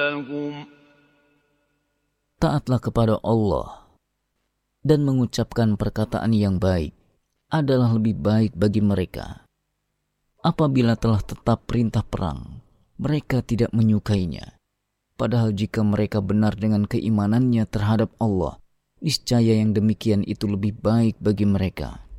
Taatlah kepada Allah dan mengucapkan perkataan yang baik adalah lebih baik bagi mereka. Apabila telah tetap perintah perang, mereka tidak menyukainya. Padahal jika mereka benar dengan keimanannya terhadap Allah, niscaya yang demikian itu lebih baik bagi mereka.